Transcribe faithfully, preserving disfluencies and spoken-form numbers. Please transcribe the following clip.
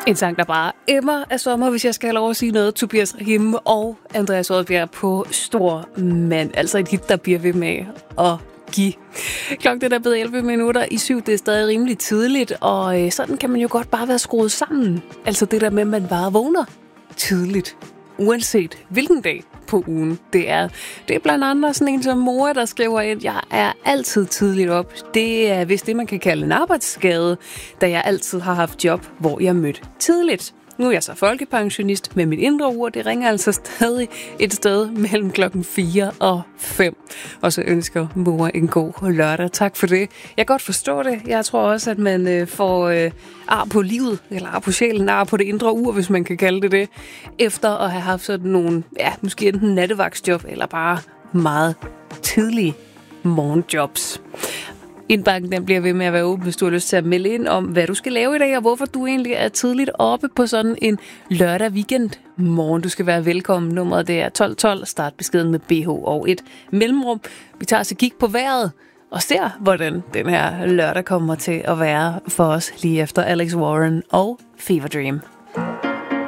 En sang, der bare emmer af sommer, hvis jeg skal have lov at sige noget. Tobias Rahim og Andreas Odbjerg på Stor Mand. Altså et hit, der bliver ved med at give. Klokken er blevet elleve minutter i syv. Det er stadig rimelig tidligt, og øh, sådan kan man jo godt bare være skruet sammen. Altså det der med, at man bare vågner tidligt. Uanset hvilken dag på ugen det er. Det er blandt andet sådan en som mor, der skriver ind, jeg er altid tidligt op. Det er vist det, man kan kalde en arbejdsskade, da jeg altid har haft job, hvor jeg mødte tidligt. Nu er jeg så folkepensionist med mit indre ur. Det ringer altså stadig et sted mellem klokken fire og fem. Og så ønsker mor en god lørdag. Tak for det. Jeg kan godt forstå det. Jeg tror også, at man øh, får øh, ar på livet, eller ar på sjælen, ar på det indre ur, hvis man kan kalde det det, efter at have haft sådan nogle, ja, måske enten nattevagtsjob, eller bare meget tidlige morgenjobs. Indbakken den bliver ved med at være åben, hvis du har lyst til at melde ind om, hvad du skal lave i dag, og hvorfor du egentlig er tidligt oppe på sådan en lørdag weekend morgen. Du skal være velkommen. Nummeret det er tolv tolv. Start beskeden med B H og et mellemrum. Vi tager så kig på vejret og ser, hvordan den her lørdag kommer til at være for os lige efter Alex Warren og Fever Dream.